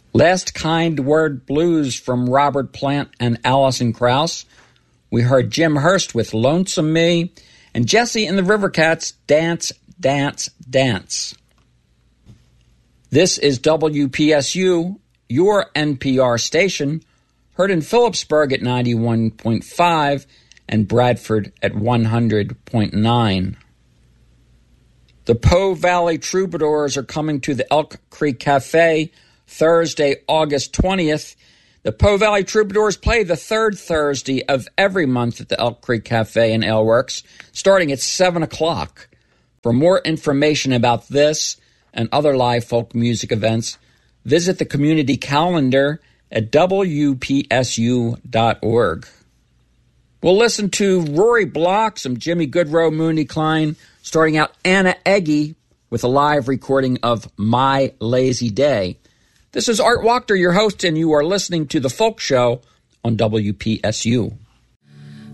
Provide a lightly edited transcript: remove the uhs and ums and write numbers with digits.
Last Kind Word Blues from Robert Plant and Alison Krauss. We heard Jim Hurst with Lonesome Me, and Jesse and the Rivercats, Dance, Dance, Dance. This is WPSU, your NPR station, heard in Phillipsburg at 91.5 and Bradford at 100.9. The Po Valley Troubadours are coming to the Elk Creek Cafe Thursday, August 20th. The Po Valley Troubadours play the third Thursday of every month at the Elk Creek Cafe and Ale Works, starting at 7 o'clock. For more information about this and other live folk music events, visit the community calendar at WPSU.org. We'll listen to Rory Block, some Jimmy Goodrow, Mooney Klein, starting out Anna Eggy with a live recording of My Lazy Day. This is Art Wachter, your host, and you are listening to The Folk Show on WPSU.